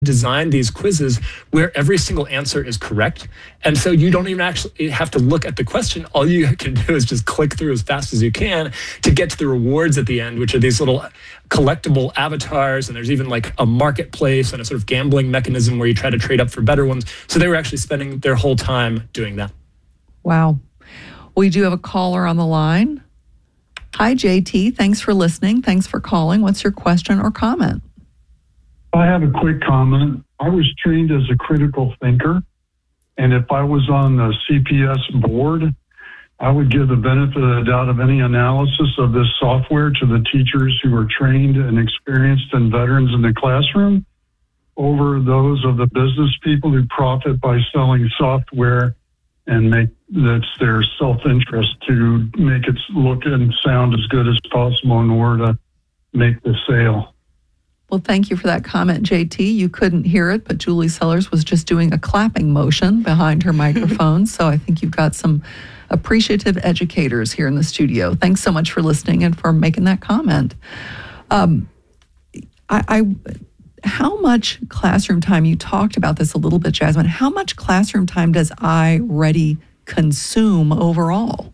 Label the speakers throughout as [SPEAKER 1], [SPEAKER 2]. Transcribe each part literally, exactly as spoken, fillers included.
[SPEAKER 1] design these quizzes where every single answer is correct. And so you don't even actually have to look at the question. All you can do is just click through as fast as you can to get to the rewards at the end, which are these little collectible avatars. And there's even like a marketplace and a sort of gambling mechanism where you try to trade up for better ones. So they were actually spending their whole time doing that.
[SPEAKER 2] Wow. We do have a caller on the line. Hi, J T. Thanks for listening. Thanks for calling. What's your question or comment?
[SPEAKER 3] I have a quick comment. I was trained as a critical thinker, and if I was on the C P S board, I would give the benefit of the doubt of any analysis of this software to the teachers who are trained and experienced and veterans in the classroom over those of the business people who profit by selling software and make that's their self-interest to make it look and sound as good as possible in order to make the sale.
[SPEAKER 2] Well, thank you for that comment, J T. You couldn't hear it, but Julie Sellers was just doing a clapping motion behind her microphone. So I think you've got some appreciative educators here in the studio. Thanks so much for listening and for making that comment. Um, I, I, how much classroom time, you talked about this a little bit, Jasmine, how much classroom time does iReady consume overall?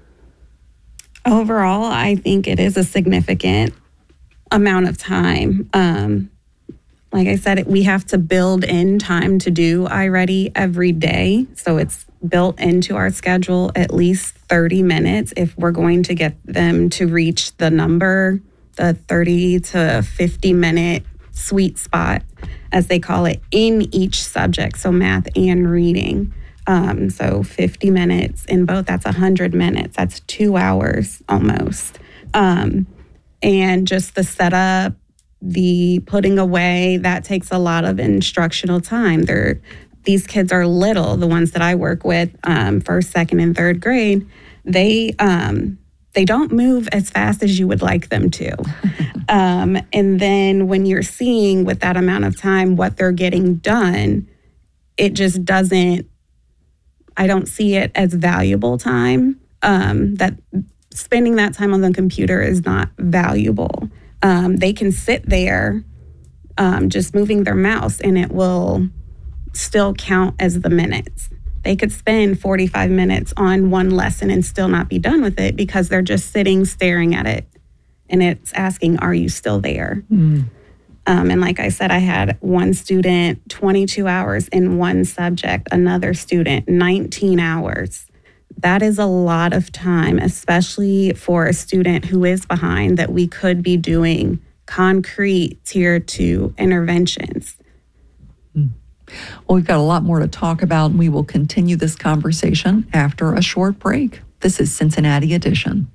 [SPEAKER 4] Overall, I think it is a significant amount of time. Um, like I said, we have to build in time to do iReady every day. So it's built into our schedule at least thirty minutes if we're going to get them to reach the number, the thirty to fifty minute sweet spot, as they call it, in each subject. So math and reading. Um, so fifty minutes in both, that's one hundred minutes. That's two hours almost. Um, And just the setup, the putting away, that takes a lot of instructional time. They're, these kids are little, the ones that I work with, um, first, second, and third grade. They um, they don't move as fast as you would like them to. um, and then when you're seeing with that amount of time what they're getting done, it just doesn't, I don't see it as valuable time. Um, that spending that time on the computer is not valuable. Um, they can sit there um, just moving their mouse and it will still count as the minutes. They could spend forty-five minutes on one lesson and still not be done with it because they're just sitting staring at it and it's asking, are you still there? Mm. Um, and like I said, I had one student twenty-two hours in one subject, another student nineteen hours. That is a lot of time, especially for a student who is behind, that we could be doing concrete tier two interventions.
[SPEAKER 2] Well, we've got a lot more to talk about, and we will continue this conversation after a short break. This is Cincinnati Edition.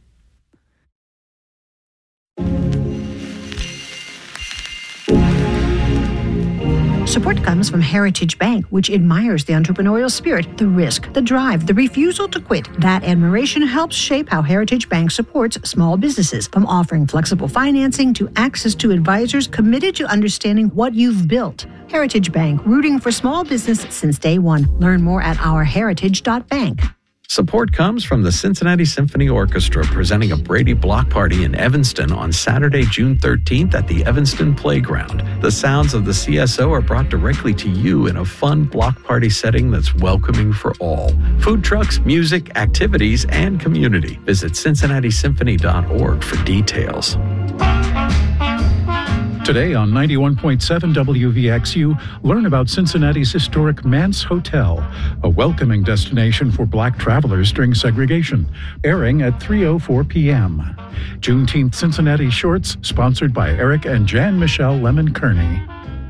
[SPEAKER 5] Support comes from Heritage Bank, which admires the entrepreneurial spirit, the risk, the drive, the refusal to quit. That admiration helps shape how Heritage Bank supports small businesses, from offering flexible financing to access to advisors committed to understanding what you've built. Heritage Bank, rooting for small business since day one. Learn more at our heritage dot bank.
[SPEAKER 6] Support comes from the Cincinnati Symphony Orchestra, presenting a Brady Block Party in Evanston on Saturday, June thirteenth at the Evanston Playground. The sounds of the C S O are brought directly to you in a fun block party setting that's welcoming for all. Food trucks, music, activities, and community. Visit cincinnati symphony dot org for details.
[SPEAKER 7] Today on ninety-one point seven W V X U, learn about Cincinnati's historic Mance Hotel, a welcoming destination for Black travelers during segregation, airing at three oh four p.m. Juneteenth Cincinnati Shorts, sponsored by Eric and Jan Michelle Lemon Kearney.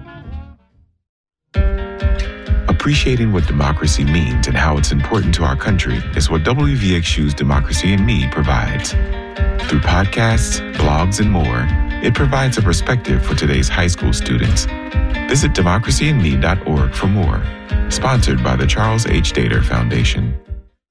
[SPEAKER 8] Appreciating what democracy means and how it's important to our country is what W V X U's Democracy in Me provides. Through podcasts, blogs, and more, it provides a perspective for today's high school students. Visit democracy in me dot org for more. Sponsored by the Charles H. Dater Foundation.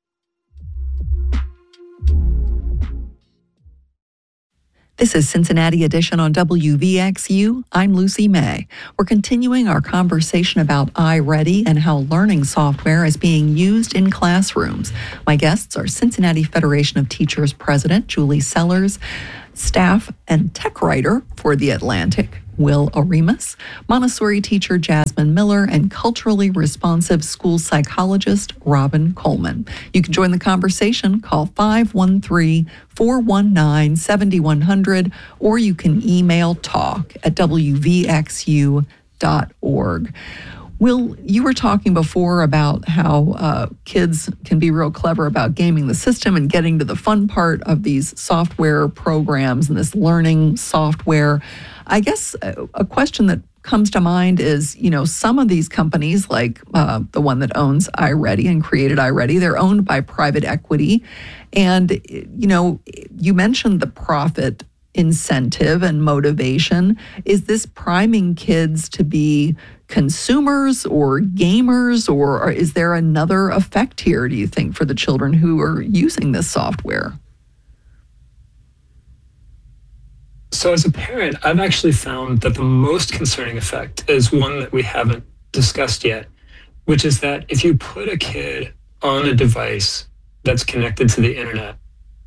[SPEAKER 2] This is Cincinnati Edition on W V X U. I'm Lucy May. We're continuing our conversation about iReady and how learning software is being used in classrooms. My guests are Cincinnati Federation of Teachers President Julie Sellers, Staff and tech writer for The Atlantic, Will Oremus, Montessori teacher Jasmine Miller, and culturally responsive school psychologist Robin Coleman. You can join the conversation. Call five one three, four one nine, seven one zero zero or you can email talk at w v x u dot org. Will, you were talking before about how uh, kids can be real clever about gaming the system and getting to the fun part of these software programs and this learning software. I guess a, a question that comes to mind is, you know, some of these companies, like uh, the one that owns iReady and created iReady, they're owned by private equity. And, you know, you mentioned the profit incentive and motivation. Is this priming kids to be consumers or gamers, or, or is there another effect here, do you think, for the children who are using this software?
[SPEAKER 1] So as a parent, I've actually found that the most concerning effect is one that we haven't discussed yet, which is that if you put a kid on a device that's connected to the internet,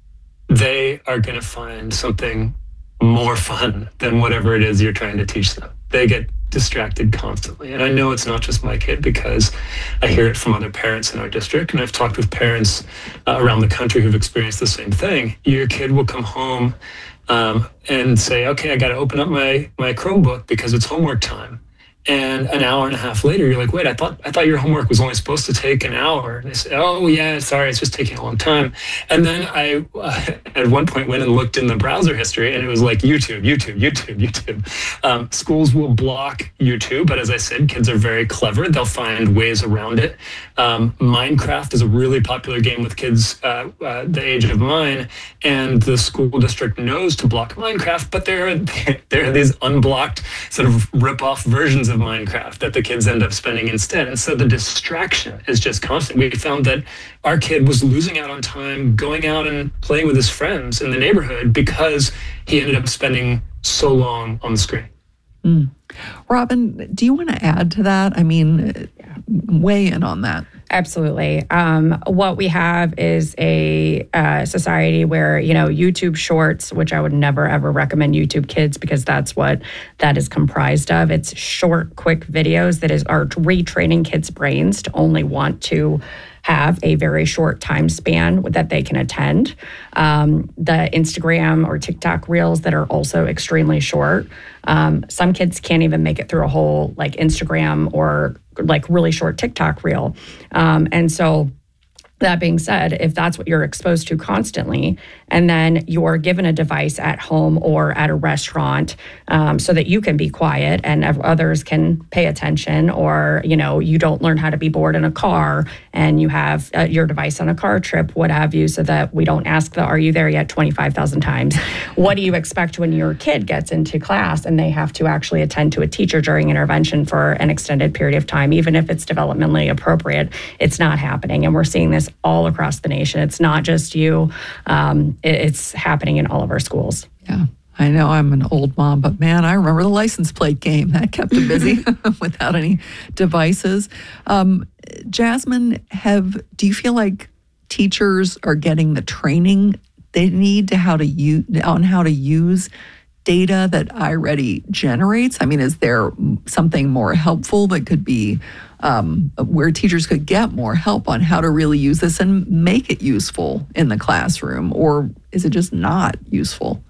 [SPEAKER 1] they are going to find something more fun than whatever it is you're trying to teach them. They get distracted constantly. And I know it's not just my kid because I hear it from other parents in our district. And I've talked with parents uh, around the country who've experienced the same thing. Your kid will come home um, and say, okay, I got to open up my, my Chromebook because it's homework time. And an hour and a half later, you're like, wait, I thought I thought your homework was only supposed to take an hour. And they say, oh, yeah, sorry, it's just taking a long time. And then I, uh, at one point, went and looked in the browser history, and it was like YouTube, YouTube, YouTube, YouTube. Um, schools will block YouTube, but as I said, kids are very clever. They'll find ways around it. Um, Minecraft is a really popular game with kids uh, uh, the age of mine, and the school district knows to block Minecraft, but there are, there are these unblocked sort of rip-off versions of Minecraft that the kids end up spending instead. And so the distraction is just constant. We found that our kid was losing out on time going out and playing with his friends in the neighborhood because he ended up spending so long on the screen.
[SPEAKER 2] Mm. Robin, do you want to add to that? I mean, weigh in on that.
[SPEAKER 9] Absolutely. Um, what we have is a uh, society where, you know, YouTube Shorts, which I would never, ever recommend YouTube Kids because that's what that is comprised of. It's short, quick videos that is are retraining kids' brains to only want to have a very short time span that they can attend. Um, the Instagram or TikTok reels that are also extremely short. Um, some kids can't even make it through a whole like Instagram or like really short TikTok reel. Um, and so that being said, if that's what you're exposed to constantly, and then you're given a device at home or at a restaurant um, so that you can be quiet and others can pay attention, or, you know, you don't learn how to be bored in a car and you have uh, your device on a car trip, what have you, so that we don't ask the, are you there yet twenty-five thousand times. What do you expect when your kid gets into class and they have to actually attend to a teacher during intervention for an extended period of time, even if it's developmentally appropriate? It's not happening. And we're seeing this all across the nation. It's not just you. Um, it, it's happening in all of our schools.
[SPEAKER 2] Yeah. I know I'm an old mom, but man, I remember the license plate game. That kept them busy without any devices. Um, Jasmine, have do you feel like teachers are getting the training they need to how to use on how to use data that iReady generates? I mean, is there something more helpful that could be um, where teachers could get more help on how to really use this and make it useful in the classroom, or is it just not useful?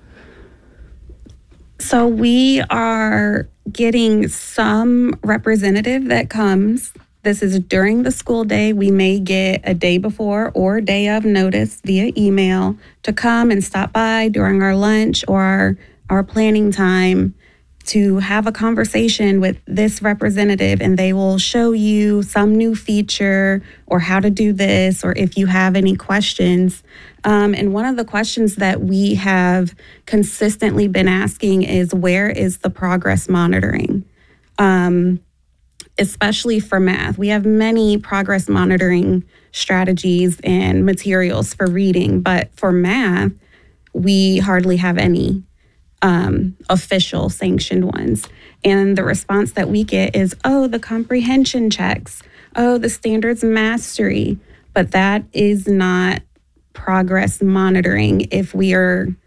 [SPEAKER 4] So we are getting some representative that comes. This is during the school day. We may get a day before or day of notice via email to come and stop by during our lunch or our, our planning time to have a conversation with this representative, and they will show you some new feature or how to do this, or if you have any questions. Um, and one of the questions that we have consistently been asking is, where is the progress monitoring? Um, especially for math. We have many progress monitoring strategies and materials for reading, but for math, we hardly have any um, official sanctioned ones. And the response that we get is, oh, the comprehension checks, oh, the standards mastery, but that is not progress monitoring if we are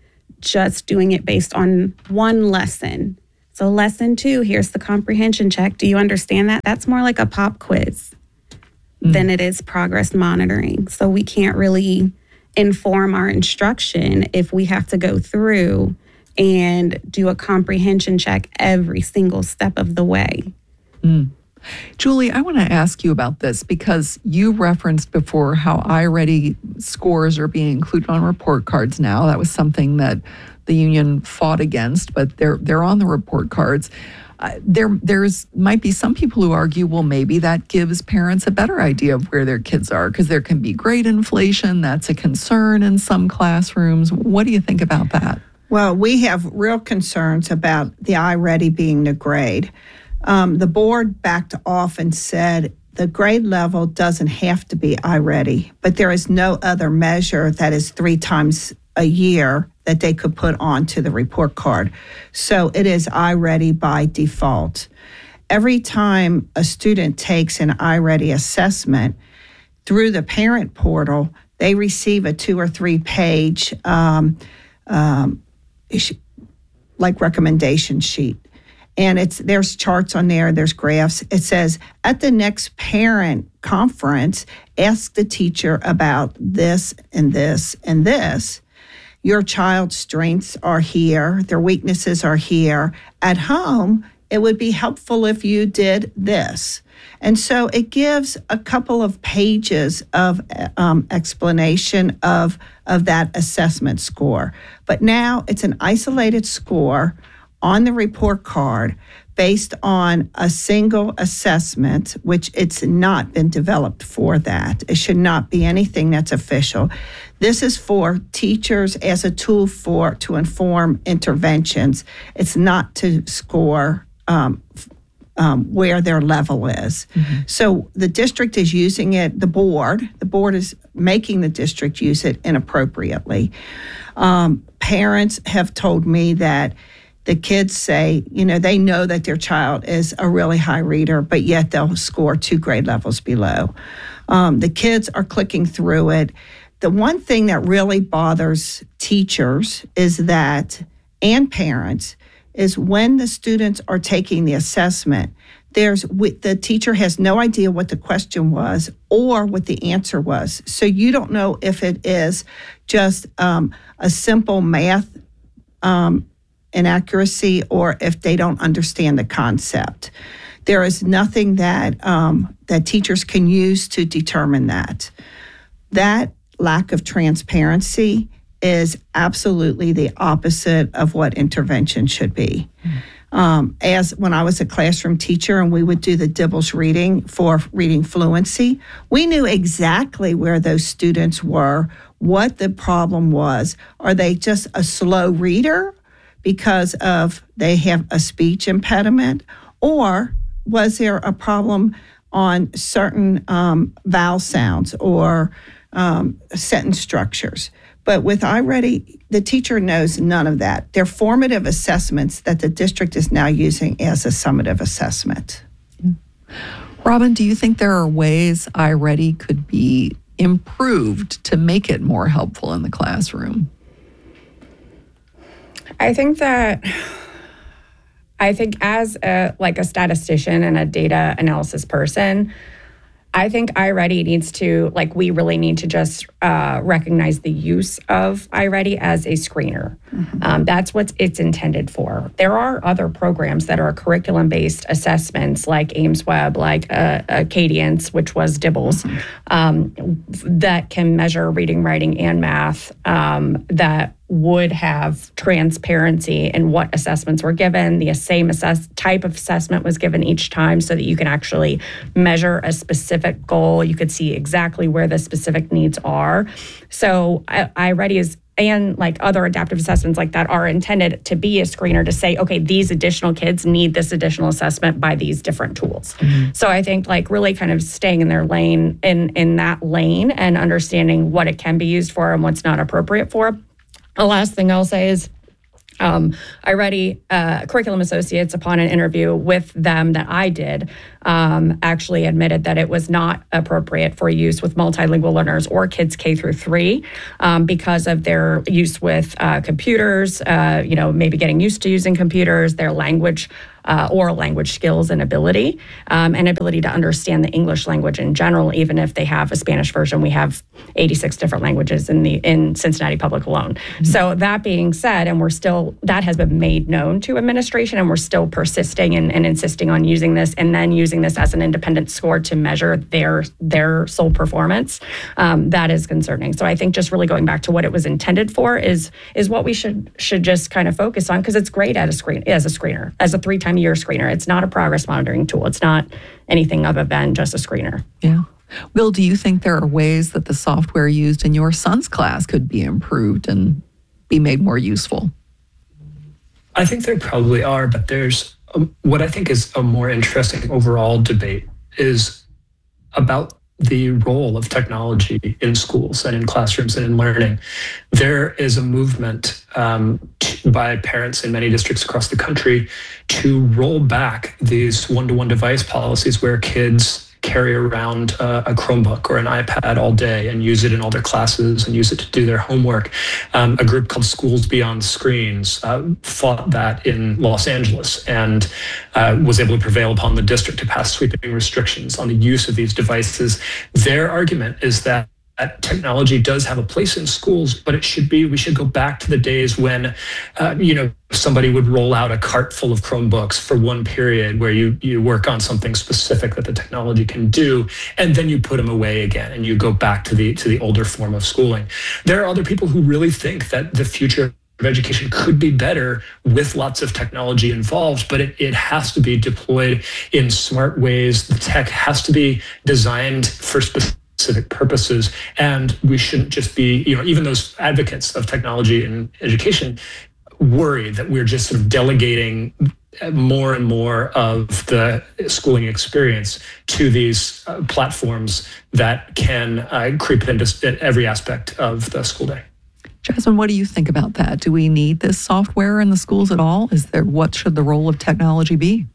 [SPEAKER 4] just doing it based on one lesson. So lesson two, here's the comprehension check. Do you understand that? That's more like a pop quiz mm. than it is progress monitoring. So we can't really inform our instruction if we have to go through and do a comprehension check every single step of the way.
[SPEAKER 2] Mm. Julie, I want to ask you about this because you referenced before how iReady scores are being included on report cards now. That was something that the union fought against, but they're they're on the report cards. Uh, there there's might be some people who argue, well, maybe that gives parents a better idea of where their kids are because there can be grade inflation. That's a concern in some classrooms. What do you think about that?
[SPEAKER 10] Well, we have real concerns about the iReady being the grade. Um, the board backed off and said the grade level doesn't have to be iReady, but there is no other measure that is three times a year that they could put onto the report card. So it is iReady by default. Every time a student takes an iReady assessment through the parent portal, they receive a two or three page um, um, like recommendation sheet. And it's there's charts on there, there's graphs. It says, at the next parent conference, ask the teacher about this and this and this. Your child's strengths are here, their weaknesses are here. At home, it would be helpful if you did this. And so it gives a couple of pages of um, explanation of, of that assessment score. But now it's an isolated score on the report card based on a single assessment, which it's not been developed for that. It should not be anything that's official. This is for teachers as a tool for to inform interventions. It's not to score um, um, where their level is. Mm-hmm. So the district is using it, the board, the board is making the district use it inappropriately. Um, parents have told me that the kids say, you know, they know that their child is a really high reader, but yet they'll score two grade levels below. Um, the kids are clicking through it. The one thing that really bothers teachers is that, and parents, is when the students are taking the assessment, there's the teacher has no idea what the question was or what the answer was. So you don't know if it is just um, a simple math um inaccuracy or if they don't understand the concept. There is nothing that um, that teachers can use to determine that. That lack of transparency is absolutely the opposite of what intervention should be. Mm. Um, as when I was a classroom teacher and we would do the Dibbles reading for reading fluency, we knew exactly where those students were, what the problem was. Are they just a slow reader because of they have a speech impediment, or was there a problem on certain um, vowel sounds or um, sentence structures? But with iReady, the teacher knows none of that. They're formative assessments that the district is now using as a summative assessment.
[SPEAKER 2] Yeah. Robin, do you think there are ways iReady could be improved to make it more helpful in the classroom?
[SPEAKER 9] I think that, I think as a, like a statistician and a data analysis person, I think iReady needs to, like, we really need to just uh, recognize the use of iReady as a screener. Mm-hmm. Um, that's what it's intended for. There are other programs that are curriculum-based assessments like AimsWeb, like uh, Acadience, which was Dibbles, mm-hmm. um, that can measure reading, writing, and math um, that would have transparency in what assessments were given. The same assess- type of assessment was given each time so that you can actually measure a specific goal. You could see exactly where the specific needs are. So I- iReady is, and like other adaptive assessments like that, are intended to be a screener to say, okay, these additional kids need this additional assessment by these different tools. Mm-hmm. So I think like really kind of staying in their lane, in, in that lane, and understanding what it can be used for and what's not appropriate for. The last thing I'll say is Um, iReady uh, Curriculum Associates, upon an interview with them that I did, um, actually admitted that it was not appropriate for use with multilingual learners or kids K through three um, because of their use with uh, computers, uh, you know, maybe getting used to using computers, their language Uh, oral language skills and ability, um, and ability to understand the English language in general. Even if they have a Spanish version, we have eighty-six different languages in the in Cincinnati Public alone. Mm-hmm. So that being said, and we're still, that has been made known to administration, and we're still persisting and, and insisting on using this, and then using this as an independent score to measure their their sole performance. Um, that is concerning. So I think just really going back to what it was intended for is is what we should should just kind of focus on, because it's great at a screen as a screener, as a three-time year screener. It's not a progress monitoring tool. It's not anything other than just a screener.
[SPEAKER 2] Yeah. Will, do you think there are ways that the software used in your son's class could be improved and be made more useful?
[SPEAKER 1] I think there probably are, but there's a, what I think is a more interesting overall debate is about the role of technology in schools and in classrooms and in learning. There is a movement um, to, by parents in many districts across the country to roll back these one-to-one device policies where kids carry around uh, a Chromebook or an iPad all day and use it in all their classes and use it to do their homework. Um, a group called Schools Beyond Screens uh, fought that in Los Angeles and uh, was able to prevail upon the district to pass sweeping restrictions on the use of these devices. Their argument is that that technology does have a place in schools, but it should be, we should go back to the days when, uh, you know, somebody would roll out a cart full of Chromebooks for one period where you, you work on something specific that the technology can do, and then you put them away again and you go back to the, to the older form of schooling. There are other people who really think that the future of education could be better with lots of technology involved, but it, it has to be deployed in smart ways. The tech has to be designed for specific specific purposes, and we shouldn't just be, you know, even those advocates of technology in education worry that we're just sort of delegating more and more of the schooling experience to these uh, platforms that can uh, creep into every aspect of the school day.
[SPEAKER 2] Jasmine, what do you think about that? Do we need this software in the schools at all? Is there, what should the role of technology be?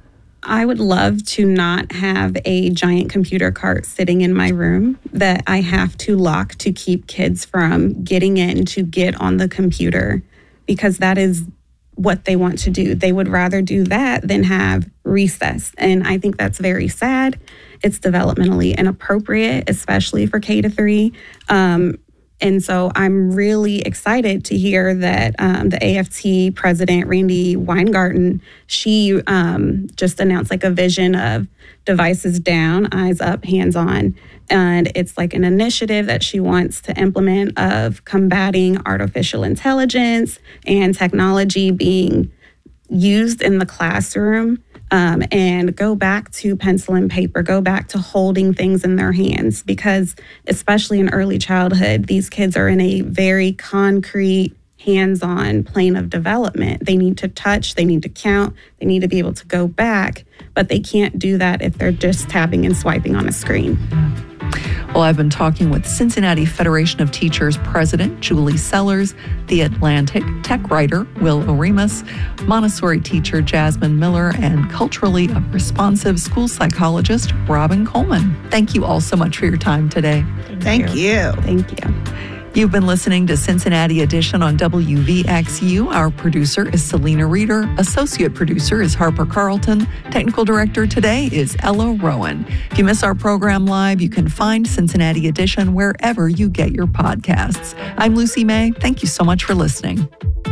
[SPEAKER 4] I would love to not have a giant computer cart sitting in my room that I have to lock to keep kids from getting in to get on the computer, because that is what they want to do. They would rather do that than have recess. And I think that's very sad. It's developmentally inappropriate, especially for K to three. Um, And so I'm really excited to hear that um, the A F T president, Randi Weingarten, she um, just announced like a vision of devices down, eyes up, hands on. And it's like an initiative that she wants to implement of combating artificial intelligence and technology being used in the classroom. Um, and go back to pencil and paper, go back to holding things in their hands, because especially in early childhood, these kids are in a very concrete, hands-on plane of development. They need to touch, they need to count, they need to be able to go back, but they can't do that if they're just tapping and swiping on a screen.
[SPEAKER 2] Well, I've been talking with Cincinnati Federation of Teachers President Julie Sellers, The Atlantic tech writer Will Oremus, Montessori teacher Jasmine Miller, and culturally responsive school psychologist Robin Coleman. Thank you all so much for your time today.
[SPEAKER 10] Thank, Thank you.
[SPEAKER 4] you. Thank you.
[SPEAKER 2] You've been listening to Cincinnati Edition on W V X U. Our producer is Selena Reeder. Associate producer is Harper Carlton. Technical director today is Ella Rowan. If you miss our program live, you can find Cincinnati Edition wherever you get your podcasts. I'm Lucy May. Thank you so much for listening.